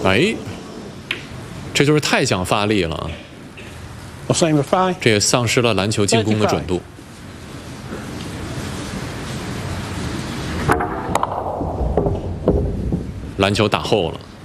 哎，这就是太想发力了， 75. 这也丧失了篮球进攻的准度。篮球打后了。